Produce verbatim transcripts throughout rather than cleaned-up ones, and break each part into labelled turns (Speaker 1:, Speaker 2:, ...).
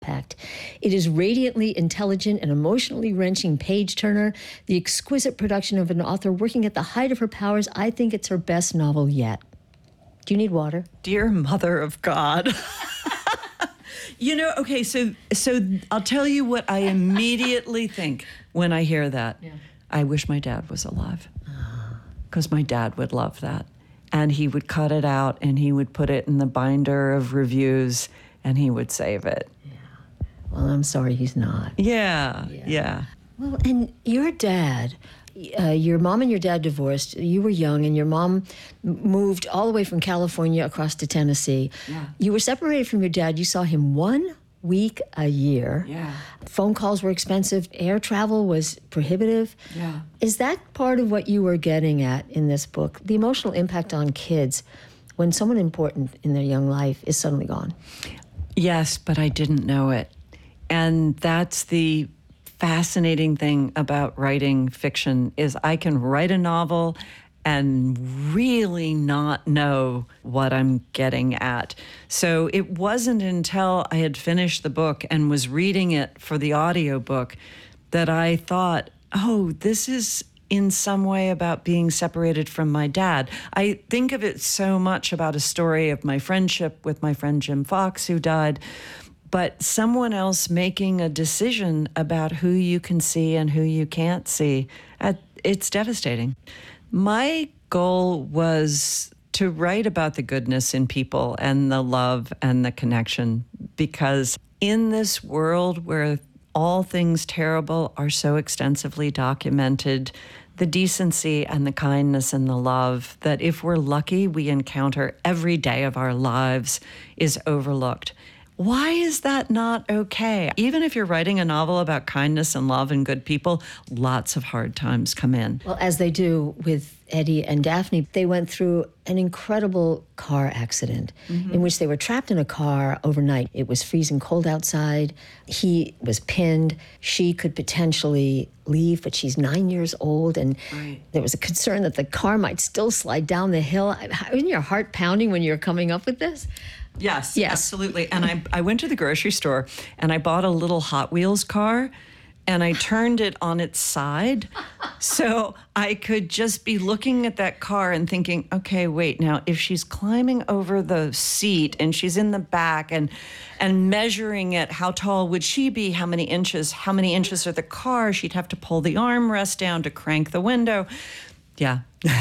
Speaker 1: Pact. It is radiantly intelligent and emotionally wrenching page-turner, the exquisite production of an author working at the height of her powers. I think it's her best novel yet. Do you need water?
Speaker 2: Dear Mother of God. You know, okay, so so I'll tell you what I immediately think when I hear that. Yeah. I wish my dad was alive, because my dad would love that. And he would cut it out and he would put it in the binder of reviews and he would save it.
Speaker 1: Well, I'm sorry he's not.
Speaker 2: Yeah, yeah. yeah.
Speaker 1: Well, and your dad, uh, your mom and your dad divorced. You were young, and your mom moved all the way from California across to Tennessee.
Speaker 2: Yeah.
Speaker 1: You were separated from your dad. You saw him one week a year.
Speaker 2: Yeah.
Speaker 1: Phone calls were expensive. Air travel was prohibitive.
Speaker 2: Yeah.
Speaker 1: Is that part of what you were getting at in this book? The emotional impact on kids when someone important in their young life is suddenly gone?
Speaker 2: Yes, but I didn't know it. And that's the fascinating thing about writing fiction is I can write a novel and really not know what I'm getting at. So it wasn't until I had finished the book and was reading it for the audiobook that I thought, oh, this is in some way about being separated from my dad. I think of it so much about a story of my friendship with my friend Jim Fox, who died, but someone else making a decision about who you can see and who you can't see. It's devastating. My goal was to write about the goodness in people and the love and the connection, because in this world where all things terrible are so extensively documented, the decency and the kindness and the love that if we're lucky we encounter every day of our lives is overlooked. Why is that not okay? Even if you're writing a novel about kindness and love and good people, lots of hard times come in.
Speaker 1: Well, as they do with Eddie and Daphne, they went through an incredible car accident mm-hmm. in which they were trapped in a car overnight. It was freezing cold outside. He was pinned. She could potentially leave, but she's nine years old, and right. there was a concern that the car might still slide down the hill. Isn't your heart pounding when you're coming up with this?
Speaker 2: Yes,
Speaker 1: yes,
Speaker 2: absolutely. And I, I went to the grocery store and I bought a little Hot Wheels car and I turned it on its side so I could just be looking at that car and thinking, okay, wait, now if she's climbing over the seat and she's in the back and and measuring it, how tall would she be? How many inches? How many inches are the car? She'd have to pull the armrest down to crank the window. Yeah.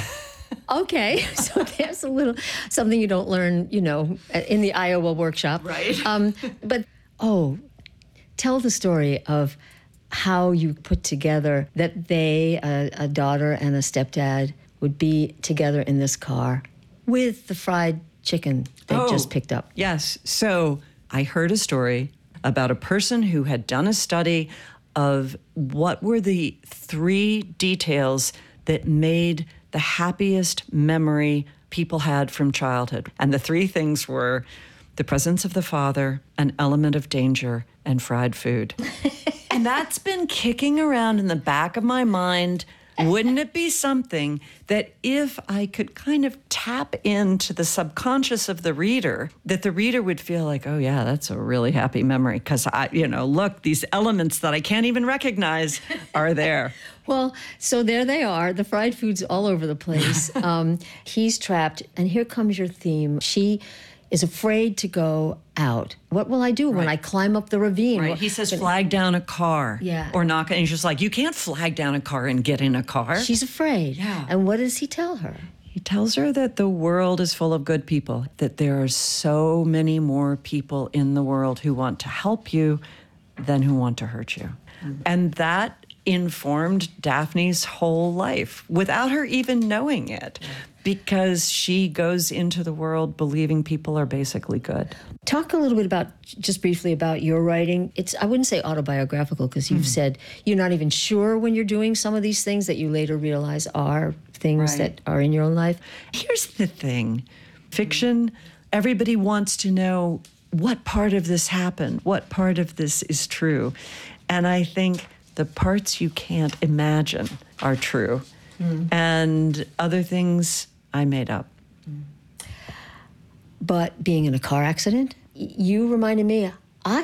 Speaker 1: Okay, so there's a little something you don't learn, you know, in the Iowa workshop.
Speaker 2: Right.
Speaker 1: Um, but, oh, tell the story of how you put together that they, a, a daughter and a stepdad, would be together in this car with the fried chicken they
Speaker 2: oh,
Speaker 1: just picked up.
Speaker 2: Yes. So I heard a story about a person who had done a study of what were the three details that made the happiest memory people had from childhood. And the three things were the presence of the father, an element of danger, and fried food. And that's been kicking around in the back of my mind. Wouldn't it be something that if I could kind of tap into the subconscious of the reader, that the reader would feel like, oh yeah, that's a really happy memory because I, you know, look, these elements that I can't even recognize are there.
Speaker 1: Well, so there they are, the fried food's all over the place. um, he's trapped, and here comes your theme. She is afraid to go out. What will I do right. when I climb up the ravine?
Speaker 2: Right. He says, flag down a car.
Speaker 1: Yeah.
Speaker 2: Or knock. And he's just like, you can't flag down a car and get in a car.
Speaker 1: She's afraid.
Speaker 2: Yeah.
Speaker 1: And what does he tell her?
Speaker 2: He tells her that the world is full of good people, that there are so many more people in the world who want to help you than who want to hurt you. Mm-hmm. And that informed Daphne's whole life without her even knowing it, because she goes into the world believing people are basically good.
Speaker 1: Talk a little bit about, just briefly, about your writing. It's, I wouldn't say autobiographical, because you've mm. said you're not even sure when you're doing some of these things that you later realize are things right. that are in your own life.
Speaker 2: Here's the thing. Fiction, everybody wants to know what part of this happened, what part of this is true. And I think the parts you can't imagine are true. Mm. And other things I made up.
Speaker 1: Mm. But being in a car accident, you reminded me, I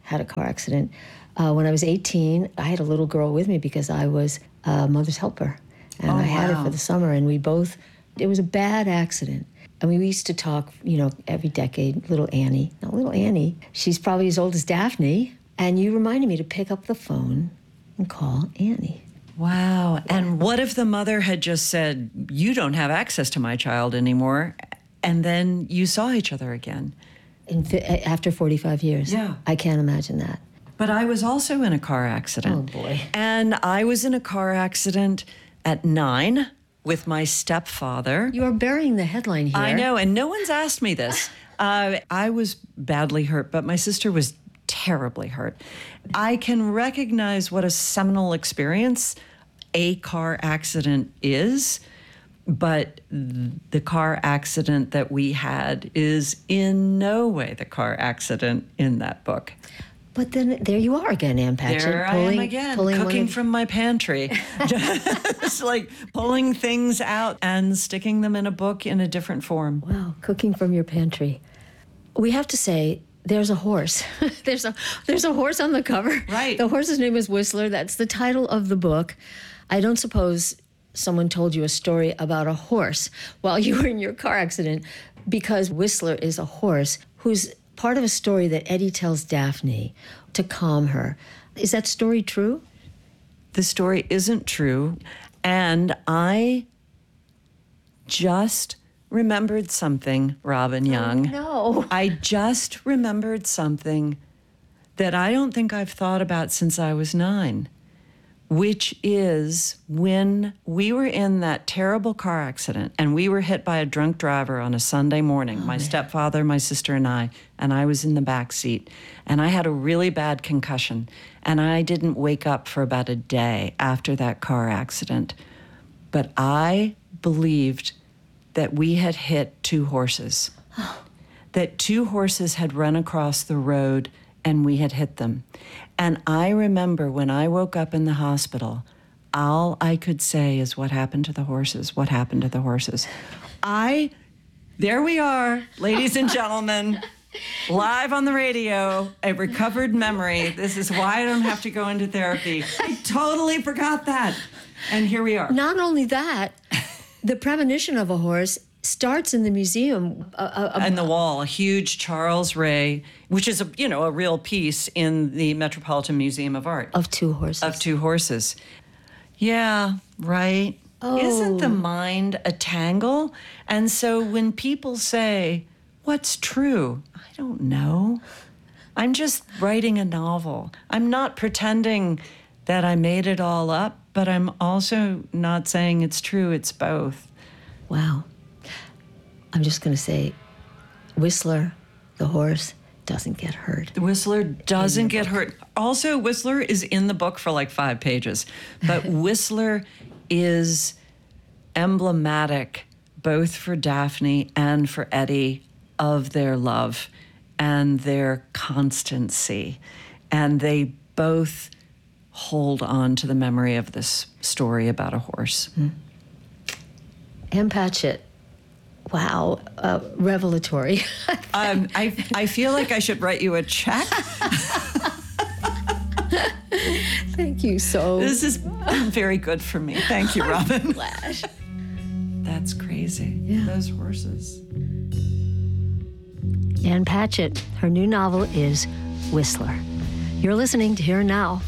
Speaker 1: had a car accident. Uh, when I was eighteen, I had a little girl with me because I was a mother's helper. And
Speaker 2: Oh,
Speaker 1: I had
Speaker 2: wow.
Speaker 1: it for the summer, and we both, it was a bad accident. And we used to talk, you know, every decade, little Annie. Now, little Annie, she's probably as old as Daphne. And you reminded me to pick up the phone and call Annie.
Speaker 2: Wow. And what if the mother had just said, you don't have access to my child anymore, and then you saw each other again?
Speaker 1: In, after forty-five years.
Speaker 2: Yeah.
Speaker 1: I can't imagine that.
Speaker 2: But I was also in a car accident.
Speaker 1: Oh, boy.
Speaker 2: And I was in a car accident at nine with my stepfather.
Speaker 1: You are burying the headline here.
Speaker 2: I know, and no one's asked me this. Uh, I was badly hurt, but my sister was terribly hurt. I can recognize what a seminal experience a car accident is, but the car accident that we had is in no way the car accident in that book.
Speaker 1: But then there you are again, Ann Patchett.
Speaker 2: There
Speaker 1: pulling,
Speaker 2: I am again,
Speaker 1: pulling
Speaker 2: cooking
Speaker 1: of,
Speaker 2: from my pantry. Just like pulling things out and sticking them in a book in a different form.
Speaker 1: Wow, cooking from your pantry. We have to say, there's a horse. there's a there's a horse on the cover.
Speaker 2: Right.
Speaker 1: The horse's name is Whistler. That's the title of the book. I don't suppose someone told you a story about a horse while you were in your car accident, because Whistler is a horse who's part of a story that Eddie tells Daphne to calm her. Is that story true?
Speaker 2: The story isn't true, and I just remembered something, Robin Young.
Speaker 1: No.
Speaker 2: I just remembered something that I don't think I've thought about since I was nine, which is when we were in that terrible car accident and we were hit by a drunk driver on a Sunday morning, my stepfather, my sister, and I, and I was in the back seat, and I had a really bad concussion, and I didn't wake up for about a day after that car accident. But I believed that we had hit two horses, that two horses had run across the road and we had hit them. And I remember when I woke up in the hospital, all I could say is, what happened to the horses? What happened to the horses? I, there we are, ladies and gentlemen, live on the radio, a recovered memory. This is why I don't have to go into therapy. I totally forgot that. And here we are.
Speaker 1: Not only that, the premonition of a horse starts in the museum. Uh, uh,
Speaker 2: And the wall, a huge Charles Ray, which is a you know a real piece in the Metropolitan Museum of Art.
Speaker 1: Of two horses.
Speaker 2: Of two horses. Yeah, right.
Speaker 1: Oh.
Speaker 2: Isn't the mind a tangle? And so when people say, what's true? I don't know. I'm just writing a novel. I'm not pretending that I made it all up, but I'm also not saying it's true. It's both.
Speaker 1: Wow. I'm just going to say, Whistler, the horse, doesn't get hurt.
Speaker 2: The Whistler doesn't get hurt. Also, Whistler is in the book for like five pages, but Whistler is emblematic both for Daphne and for Eddie of their love and their constancy. And they both hold on to the memory of this story about a horse.
Speaker 1: Mm. Ann Patchett. Wow, uh, revelatory.
Speaker 2: um, I I feel like I should write you a check.
Speaker 1: Thank you so.
Speaker 2: This is very good for me. Thank you, Robin.
Speaker 1: Flash.
Speaker 2: That's crazy.
Speaker 1: Yeah.
Speaker 2: Those horses.
Speaker 1: Ann Patchett. Her new novel is Whistler. You're listening to Here and Now.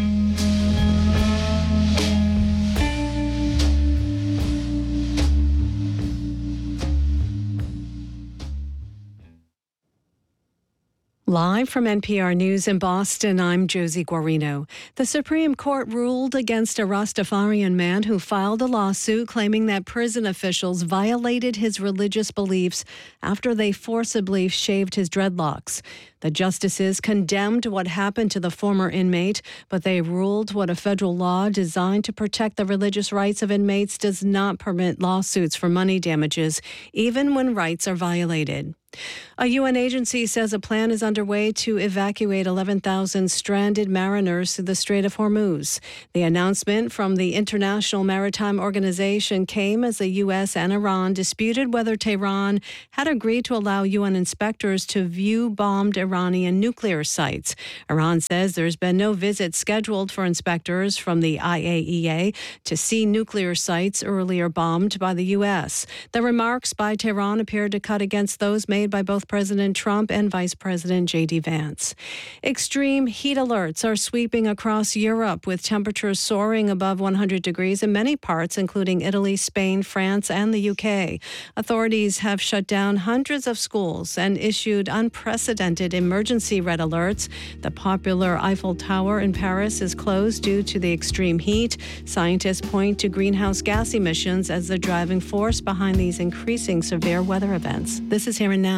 Speaker 3: Live from N P R News in Boston, I'm Josie Guarino. The Supreme Court ruled against a Rastafarian man who filed a lawsuit claiming that prison officials violated his religious beliefs after they forcibly shaved his dreadlocks. The justices condemned what happened to the former inmate, but they ruled what a federal law designed to protect the religious rights of inmates does not permit lawsuits for money damages, even when rights are violated. A U N agency says a plan is underway to evacuate eleven thousand stranded mariners through the Strait of Hormuz. The announcement from the International Maritime Organization came as the U S and Iran disputed whether Tehran had agreed to allow U N inspectors to view bombed Iranian nuclear sites. Iran says there's been no visit scheduled for inspectors from the I A E A to see nuclear sites earlier bombed by the U S. The remarks by Tehran appeared to cut against those made by both President Trump and Vice President J D Vance. Extreme heat alerts are sweeping across Europe, with temperatures soaring above one hundred degrees in many parts, including Italy, Spain, France, and the U K. Authorities have shut down hundreds of schools and issued unprecedented emergency red alerts. The popular Eiffel Tower in Paris is closed due to the extreme heat. Scientists point to greenhouse gas emissions as the driving force behind these increasing severe weather events. This is Here and Now.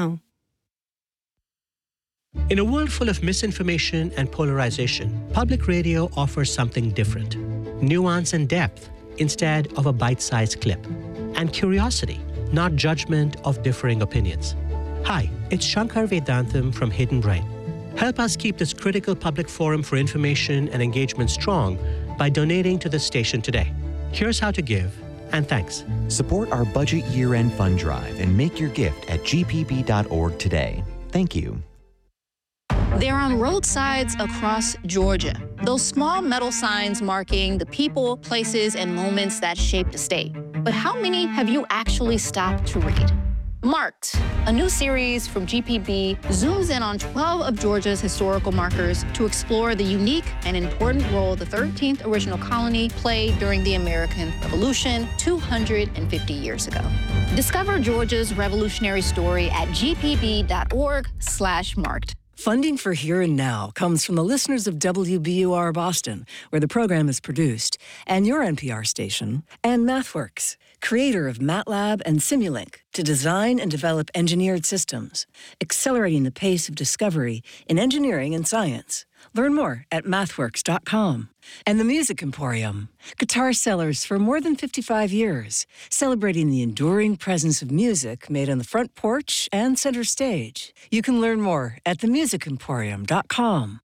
Speaker 4: In a world full of misinformation and polarization, public radio offers something different. Nuance and depth instead of a bite-sized clip. And curiosity, not judgment of differing opinions. Hi, it's Shankar Vedantam from Hidden Brain. Help us keep this critical public forum for information and engagement strong by donating to the station today. Here's how to give, and thanks.
Speaker 5: Support our budget year-end fund drive and make your gift at g p b dot org today. Thank you.
Speaker 6: They're on roadsides across Georgia. Those small metal signs marking the people, places, and moments that shaped the state. But how many have you actually stopped to read? Marked, a new series from G P B, zooms in on twelve of Georgia's historical markers to explore the unique and important role the thirteenth original colony played during the American Revolution two hundred fifty years ago. Discover Georgia's revolutionary story at g p b dot org slash marked.
Speaker 7: Funding for Here and Now comes from the listeners of W B U R Boston, where the program is produced, and your N P R station, and MathWorks, creator of MATLAB and Simulink, to design and develop engineered systems, accelerating the pace of discovery in engineering and science. Learn more at mathworks dot com. And the Music Emporium, guitar sellers for more than fifty-five years, celebrating the enduring presence of music made on the front porch and center stage. You can learn more at the music emporium dot com.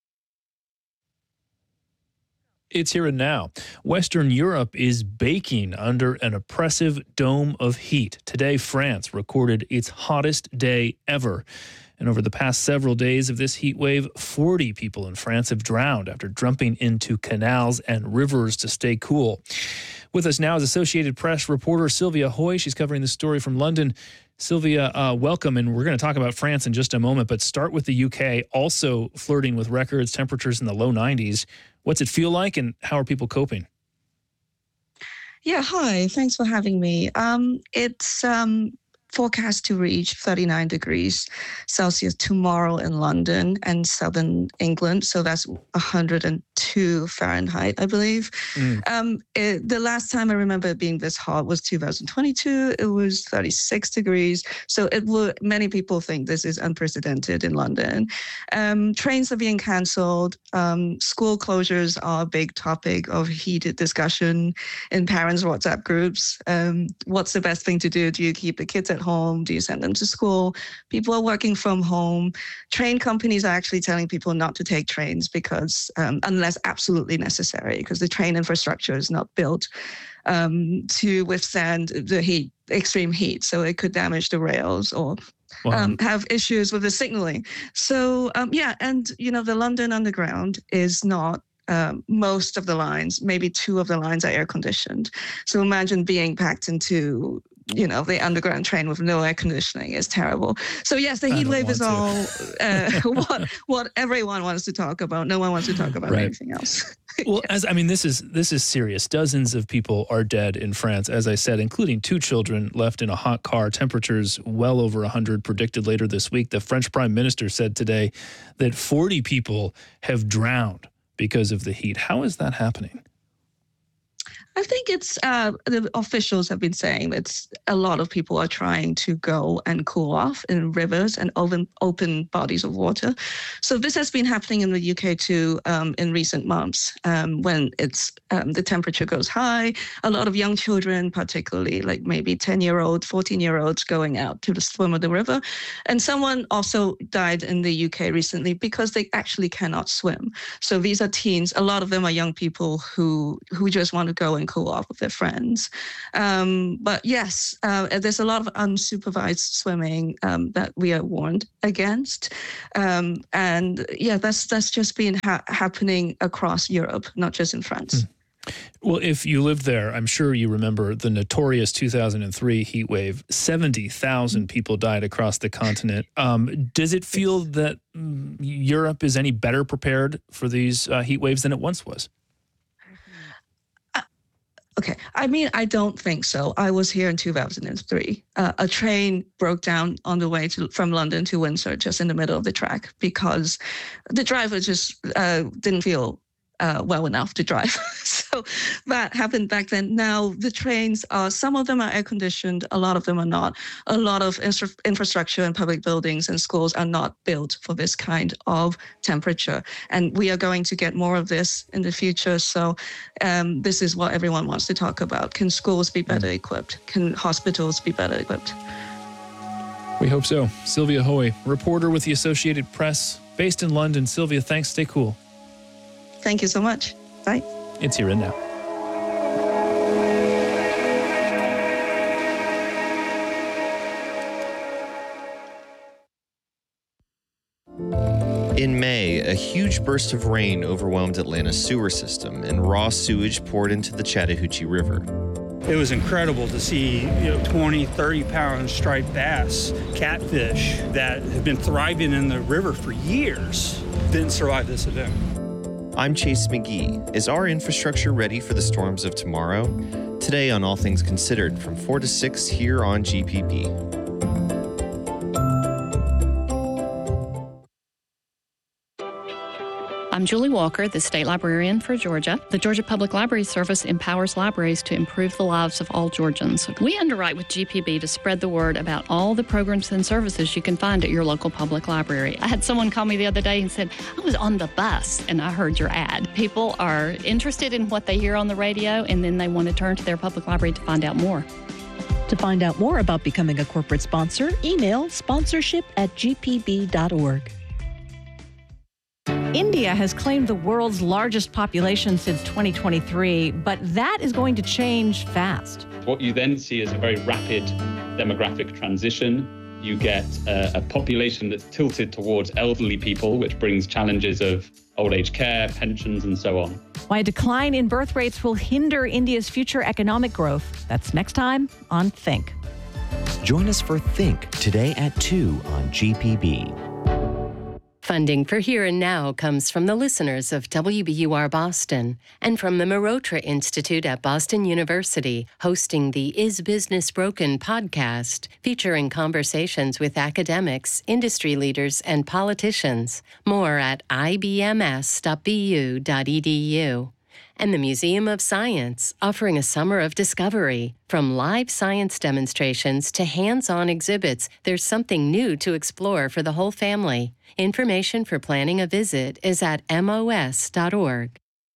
Speaker 8: It's Here and Now. Western Europe is baking under an oppressive dome of heat. Today, France recorded its hottest day ever. And over the past several days of this heat wave, forty people in France have drowned after jumping into canals and rivers to stay cool. With us now is Associated Press reporter Sylvia Hoy. She's covering this story from London. Sylvia, uh, welcome, and we're going to talk about France in just a moment, but start with the U K, also flirting with records, temperatures in the low nineties. What's it feel like, and how are people coping?
Speaker 9: Yeah, hi. Thanks for having me. Um, it's um, forecast to reach thirty-nine degrees Celsius tomorrow in London and southern England. So that's one hundred two Fahrenheit, I believe. Mm. Um, it, the last time I remember it being this hot was two thousand twenty-two. It was thirty-six degrees. So it will, many people think this is unprecedented in London. Um, trains are being cancelled. Um, school closures are a big topic of heated discussion in parents' WhatsApp groups. Um, what's the best thing to do? Do you keep the kids at home? Do you send them to school? People are working from home. Train companies are actually telling people not to take trains because um, unless absolutely necessary, because the train infrastructure is not built um, to withstand the heat, extreme heat. So it could damage the rails or wow. um, have issues with the signaling. So um, yeah, and you know, the London Underground is not Um, most of the lines, maybe two of the lines are air conditioned. So imagine being packed into, you know, the underground train with no air conditioning is terrible. So yes, the heat wave is to. all uh, what what everyone wants to talk about. No one wants to talk about right. anything else.
Speaker 8: Well,
Speaker 9: yes.
Speaker 8: as I mean, this is this is serious. Dozens of people are dead in France, as I said, including two children left in a hot car. Temperatures well over one hundred predicted later this week. The French Prime Minister said today that forty people have drowned because of the heat. How is that happening?
Speaker 9: I think it's, uh, the officials have been saying it's a lot of people are trying to go and cool off in rivers and open, open bodies of water. So this has been happening in the U K too um, in recent months um, when it's um, the temperature goes high. A lot of young children, particularly like maybe ten-year-olds, fourteen-year-olds going out to the swim of the river. And someone also died in the U K recently because they actually cannot swim. So these are teens. A lot of them are young people who, who just want to go and cool off with their friends. Um, but yes, uh, there's a lot of unsupervised swimming um, that we are warned against. Um, and yeah, that's that's just been ha- happening across Europe, not just in France.
Speaker 8: Hmm. Well, if you lived there, I'm sure you remember the notorious two thousand three heat wave. seventy thousand people died across the continent. Um, does it feel that mm, Europe is any better prepared for these uh, heat waves than it once was?
Speaker 9: Okay, I mean, I don't think so. I was here in two thousand three. Uh, a train broke down on the way to, from London to Windsor, just in the middle of the track, because the driver just uh, didn't feel uh, well enough to drive. So that happened back then. Now the trains are, some of them are air conditioned, a lot of them are not. A lot of infra- infrastructure and public buildings and schools are not built for this kind of temperature. And we are going to get more of this in the future. So um, this is what everyone wants to talk about. Can schools be better equipped? Can hospitals be better equipped?
Speaker 8: We hope so. Sylvia Hoey, reporter with the Associated Press, based in London. Sylvia, thanks. Stay cool.
Speaker 9: Thank you so much. Bye.
Speaker 8: It's Here and Now.
Speaker 10: In May, a huge burst of rain overwhelmed Atlanta's sewer system, and raw sewage poured into the Chattahoochee River.
Speaker 11: It was incredible to see, you know, twenty, thirty pound striped bass, catfish that have been thriving in the river for years, didn't survive this event.
Speaker 10: I'm Chase McGee. Is our infrastructure ready for the storms of tomorrow? Today on All Things Considered from four to six here on G P B.
Speaker 12: I'm Julie Walker, the State Librarian for Georgia. The Georgia Public Library Service empowers libraries to improve the lives of all Georgians. We underwrite with G P B to spread the word about all the programs and services you can find at your local public library. I had someone call me the other day and said, I was on the bus and I heard your ad. People are interested in what they hear on the radio, and then they want to turn to their public library to find out more.
Speaker 13: To find out more about becoming a corporate sponsor, email sponsorship at g p b dot org.
Speaker 14: India has claimed the world's largest population since twenty twenty-three, but that is going to change fast.
Speaker 15: What you then see is a very rapid demographic transition. You get a, a population that's tilted towards elderly people, which brings challenges of old age care, pensions, and so on.
Speaker 14: Why a decline in birth rates will hinder India's future economic growth. That's next time on Think.
Speaker 5: Join us for Think today at two on G P B.
Speaker 16: Funding for Here and Now comes from the listeners of W B U R Boston and from the Marotra Institute at Boston University, hosting the Is Business Broken podcast, featuring conversations with academics, industry leaders, and politicians. More at i b m s dot b u dot e d u. And the Museum of Science, offering a summer of discovery. From live science demonstrations to hands-on exhibits, there's something new to explore for the whole family. Information for planning a visit is at m o s dot org.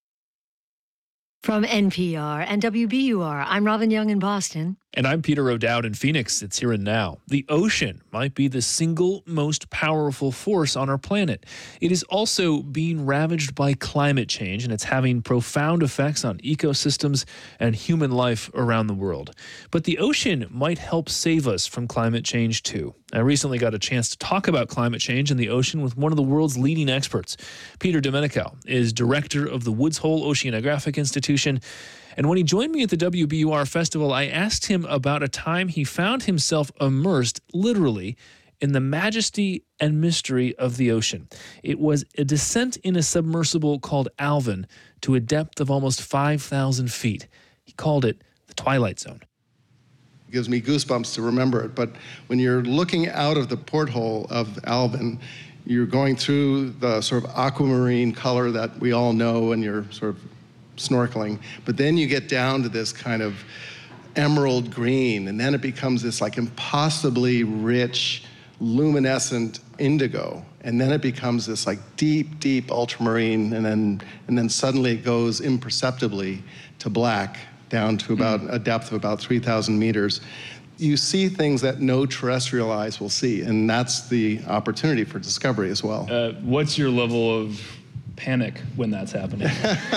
Speaker 1: From N P R and W B U R, I'm Robin Young in Boston.
Speaker 8: And I'm Peter O'Dowd in Phoenix. It's Here and Now. The ocean might be the single most powerful force on our planet. It is also being ravaged by climate change, and it's having profound effects on ecosystems and human life around the world. But the ocean might help save us from climate change, too. I recently got a chance to talk about climate change and the ocean with one of the world's leading experts. Peter Domenico is director of the Woods Hole Oceanographic Institution. And when he joined me at the W B U R Festival, I asked him about a time he found himself immersed, literally, in the majesty and mystery of the ocean. It was a descent in a submersible called Alvin to a depth of almost five thousand feet. He called it the Twilight Zone.
Speaker 17: It gives me goosebumps to remember it, but when you're looking out of the porthole of Alvin, you're going through the sort of aquamarine color that we all know, and you're sort of snorkeling. But then you get down to this kind of emerald green, and then it becomes this like impossibly rich, luminescent indigo. And then it becomes this like deep, deep ultramarine, and then and then suddenly it goes imperceptibly to black, down to about mm. a depth of about three thousand meters. You see things that no terrestrial eyes will see, and that's the opportunity for discovery as well.
Speaker 8: Uh, what's your level of panic when that's happening?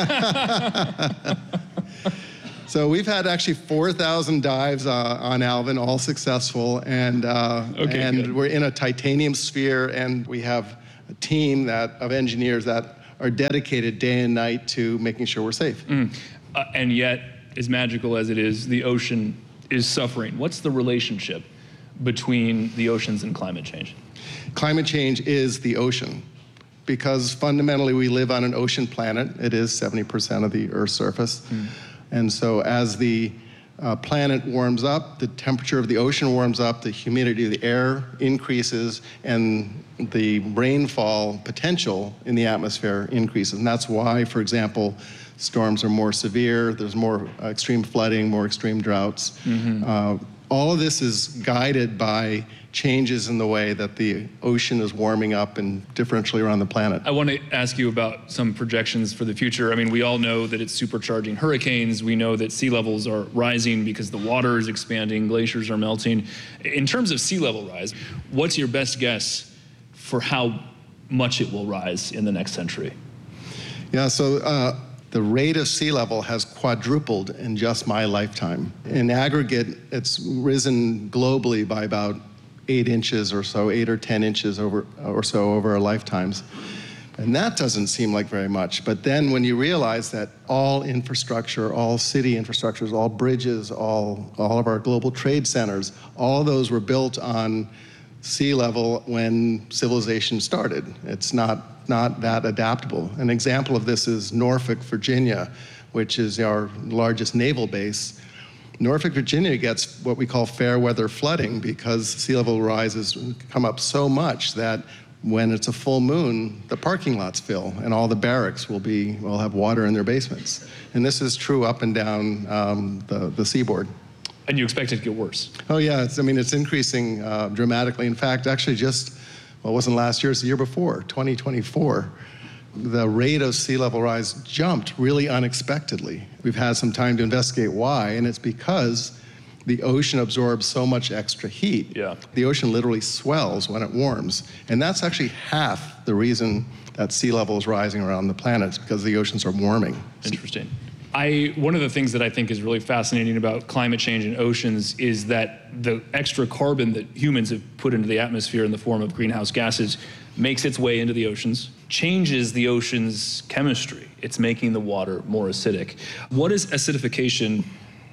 Speaker 17: So we've had actually four thousand dives uh, on Alvin, all successful, and uh,
Speaker 8: okay,
Speaker 17: and
Speaker 8: good.
Speaker 17: we're in a titanium sphere, and we have a team that of engineers that are dedicated day and night to making sure we're safe.
Speaker 8: Mm. Uh, and yet, as magical as it is, the ocean is suffering. What's the relationship between the oceans and climate change?
Speaker 17: Climate change is the ocean, because fundamentally we live on an ocean planet. It is seventy percent of the Earth's surface. Mm. And so as the uh, planet warms up, the temperature of the ocean warms up, the humidity of the air increases, and the rainfall potential in the atmosphere increases. And that's why, for example, storms are more severe, there's more uh, extreme flooding, more extreme droughts. Mm-hmm. Uh, all of this is guided by changes in the way that the ocean is warming up and differentially around the planet.
Speaker 8: I want to ask you about some projections for the future. I mean, we all know that it's supercharging hurricanes. We know that sea levels are rising because the water is expanding, glaciers are melting. In terms of sea level rise, what's your best guess for how much it will rise in the next century?
Speaker 17: Yeah, so uh, the rate of sea level has quadrupled in just my lifetime. In aggregate, it's risen globally by about eight inches or so, eight or ten inches over or so over our lifetimes. And that doesn't seem like very much. But then when you realize that all infrastructure, all city infrastructures, all bridges, all, all of our global trade centers, all of those were built on sea level when civilization started. It's not, not that adaptable. An example of this is Norfolk, Virginia, which is our largest naval base. Norfolk, Virginia gets what we call fair weather flooding because sea level rises come up so much that when it's a full moon, the parking lots fill and all the barracks will be will have water in their basements. And this is true up and down um, the, the seaboard.
Speaker 8: And you expect it to get worse?
Speaker 17: Oh yeah, it's, I mean, it's increasing uh, dramatically. In fact, actually just, well, it wasn't last year, it's the year before, twenty twenty-four. The rate of sea level rise jumped really unexpectedly. We've had some time to investigate why, and it's because the ocean absorbs so much extra heat.
Speaker 8: Yeah.
Speaker 17: The ocean literally swells when it warms, and that's actually half the reason that sea level is rising around the planet, is because the oceans are warming.
Speaker 8: Interesting. I, one of the things that I think is really fascinating about climate change and oceans is that the extra carbon that humans have put into the atmosphere in the form of greenhouse gases makes its way into the oceans, changes the ocean's chemistry. It's making the water more acidic. What is acidification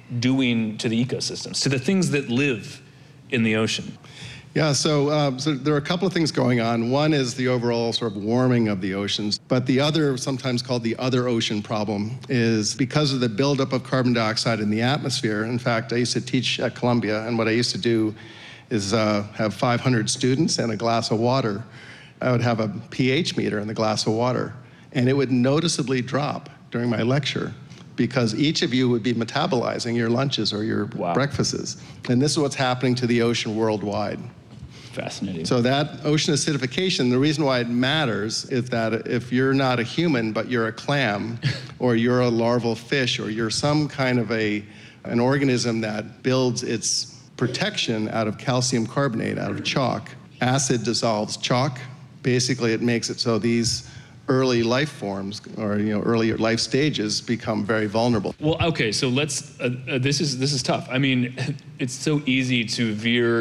Speaker 8: doing to the ecosystems, to the things that live in the ocean?
Speaker 17: Yeah, so, uh, so there are a couple of things going on. One is the overall sort of warming of the oceans, but the other, sometimes called the other ocean problem, is because of the buildup of carbon dioxide in the atmosphere. In fact, I used to teach at Columbia, and what I used to do is uh, have five hundred students and a glass of water. I would have a pH meter in the glass of water, and it would noticeably drop during my lecture because each of you would be metabolizing your lunches or your wow. breakfasts. And this is what's happening to the ocean worldwide.
Speaker 8: Fascinating.
Speaker 17: So that ocean acidification, the reason why it matters is that if you're not a human, but you're a clam, or you're a larval fish, or you're some kind of a an organism that builds its protection out of calcium carbonate, out of chalk, acid dissolves chalk. Basically, it makes it so these early life forms or you know early life stages become very vulnerable.
Speaker 8: Well, okay, so let's. Uh, uh, this is this is tough. I mean, it's so easy to veer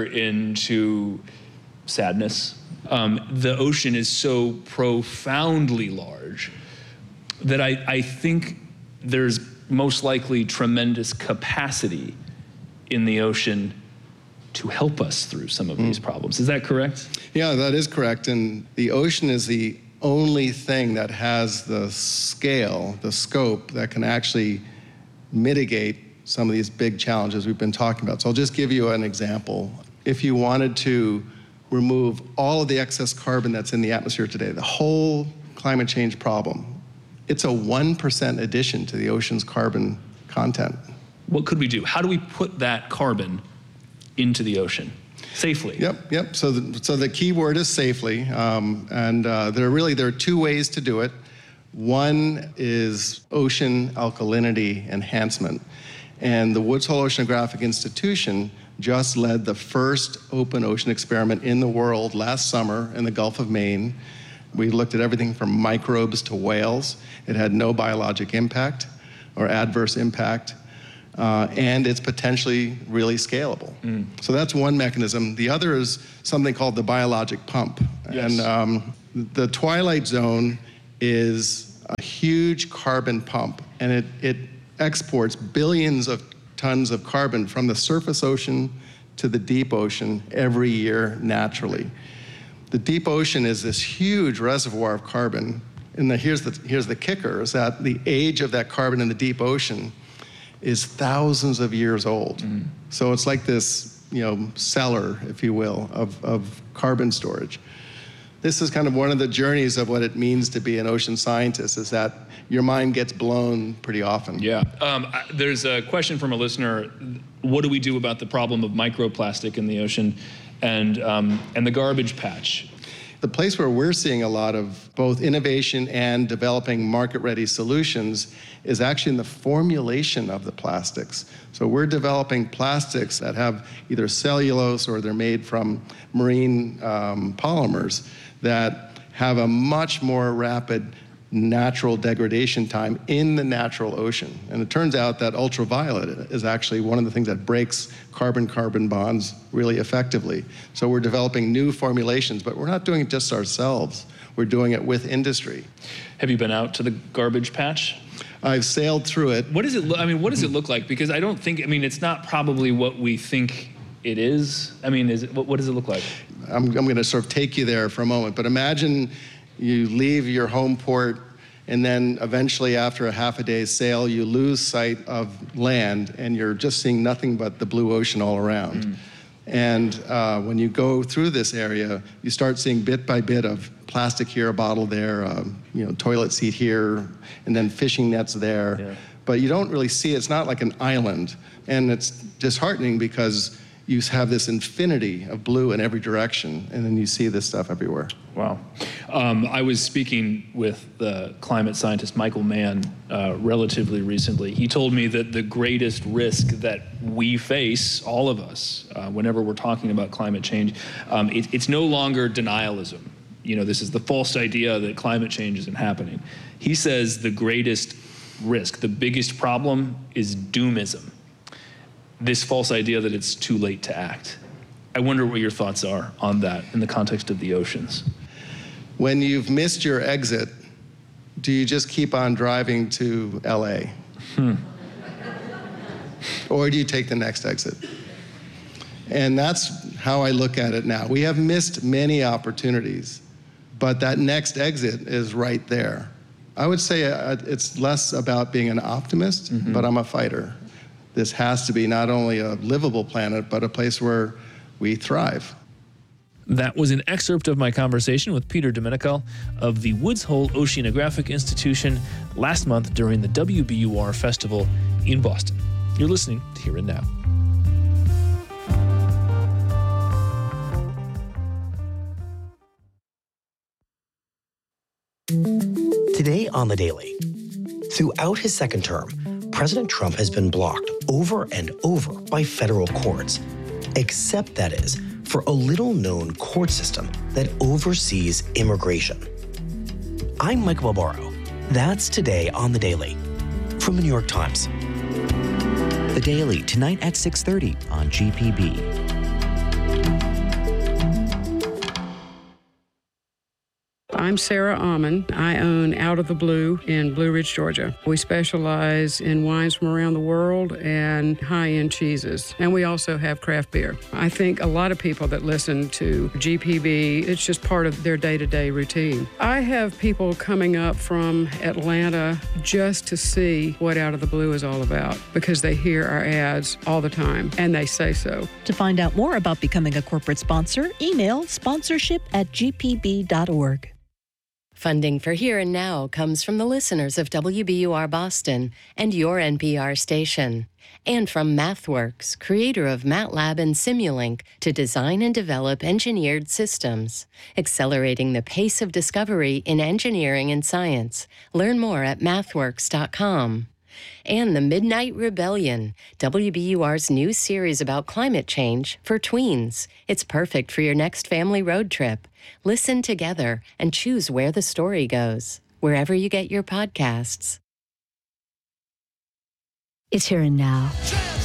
Speaker 8: into sadness. Um, the ocean is so profoundly large that I, I think there's most likely tremendous capacity in the ocean to help us through some of mm. these problems. Is that correct?
Speaker 17: Yeah, that is correct. And the ocean is the only thing that has the scale, the scope that can actually mitigate some of these big challenges we've been talking about. So I'll just give you an example. If you wanted to remove all of the excess carbon that's in the atmosphere today, the whole climate change problem, It's a one percent addition to the ocean's carbon content.
Speaker 8: What could we do? How do we put that carbon into the ocean safely?
Speaker 17: Yep, yep. So the, so the key word is safely. Um, and uh, there are really, there are two ways to do it. One is ocean alkalinity enhancement. And the Woods Hole Oceanographic Institution just led the first open ocean experiment in the world last summer in the Gulf of Maine. We looked at everything from microbes to whales. It had no biologic impact or adverse impact, uh, and it's potentially really scalable. Mm. So that's one mechanism. The other is something called the biologic pump. Yes. And um, the Twilight Zone is a huge carbon pump, and it, it exports billions of tons of carbon from the surface ocean to the deep ocean every year naturally. The deep ocean is this huge reservoir of carbon, and the, here's, the, here's the kicker, is that the age of that carbon in the deep ocean is thousands of years old. Mm. So it's like this, you know, cellar, if you will, of, of carbon storage. This is kind of one of the journeys of what it means to be an ocean scientist, is that your mind gets blown pretty often.
Speaker 8: Yeah. Um, there's a question from a listener. What do we do about the problem of microplastic in the ocean and, um, and the garbage patch?
Speaker 17: The place where we're seeing a lot of both innovation and developing market-ready solutions is actually in the formulation of the plastics. So we're developing plastics that have either cellulose or they're made from marine um, polymers that have a much more rapid natural degradation time in the natural ocean. And it turns out that ultraviolet is actually one of the things that breaks carbon-carbon bonds really effectively. So we're developing new formulations, but we're not doing it just ourselves. We're doing it with industry.
Speaker 8: Have you been out to the garbage patch?
Speaker 17: I've sailed through it.
Speaker 8: What does it look, I mean, what does it look like? Because I don't think, I mean, it's not probably what we think it is. I mean, is it, what, what does it look like?
Speaker 17: I'm, I'm gonna sort of take you there for a moment, but imagine you leave your home port, and then eventually after a half a day's sail, you lose sight of land, and you're just seeing nothing but the blue ocean all around. Mm. And uh, when you go through this area, you start seeing bit by bit of plastic here, a bottle there, uh, you know, toilet seat here, and then fishing nets there. Yeah. But you don't really see it. It's not like an island. And it's disheartening because you have this infinity of blue in every direction, and then you see this stuff everywhere.
Speaker 8: Wow. Um, I was speaking with the climate scientist Michael Mann uh, relatively recently. He told me that the greatest risk that we face, all of us, uh, whenever we're talking about climate change, um, it, it's no longer denialism. You know, this is the false idea that climate change isn't happening. He says the greatest risk, the biggest problem is doomism. This false idea that it's too late to act. I wonder what your thoughts are on that in the context of the oceans.
Speaker 17: When you've missed your exit, do you just keep on driving to L A? Hmm. Or do you take the next exit? And that's how I look at it now. We have missed many opportunities, but that next exit is right there. I would say it's less about being an optimist, mm-hmm. but I'm a fighter. This has to be not only a livable planet, but a place where we thrive.
Speaker 8: That was an excerpt of my conversation with Peter Domenico of the Woods Hole Oceanographic Institution last month during the W B U R Festival in Boston. You're listening to Here and Now.
Speaker 18: Today on The Daily. Throughout his second term, President Trump has been blocked over and over by federal courts, except that is for a little-known court system that oversees immigration. I'm Michael Barbaro. That's today on The Daily from the New York Times.
Speaker 5: The Daily, tonight at six thirty on G P B.
Speaker 19: I'm Sarah Almond. I own Out of the Blue in Blue Ridge, Georgia. We specialize in wines from around the world and high-end cheeses. And we also have craft beer. I think a lot of people that listen to G P B, it's just part of their day-to-day routine. I have people coming up from Atlanta just to see what Out of the Blue is all about because they hear our ads all the time and they say so.
Speaker 13: To find out more about becoming a corporate sponsor, email sponsorship at g p b dot org.
Speaker 16: Funding for Here and Now comes from the listeners of W B U R Boston and your N P R station, and from MathWorks, creator of MATLAB and Simulink, to design and develop engineered systems, accelerating the pace of discovery in engineering and science. Learn more at mathworks dot com. And The Midnight Rebellion, W B U R's new series about climate change for tweens. It's perfect for your next family road trip. Listen together and choose where the story goes, wherever you get your podcasts.
Speaker 1: It's Here and Now.